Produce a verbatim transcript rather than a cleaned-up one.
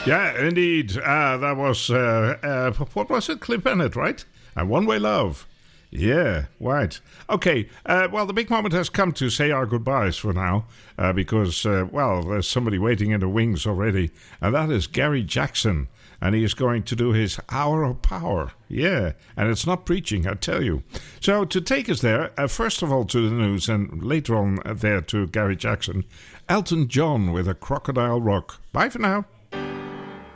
Yeah, indeed. Uh, that was, uh, uh, what was it? Cliff Bennett, right? And One Way Love. Yeah, right. Okay, uh, well, the big moment has come to say our goodbyes for now, uh, because, uh, well, there's somebody waiting in the wings already, and that is Gary Jackson, and he is going to do his Hour of Power. Yeah, and it's not preaching, I tell you. So, to take us there, uh, first of all to the news, and later on uh, there to Gary Jackson, Elton John with A Crocodile Rock. Bye for now.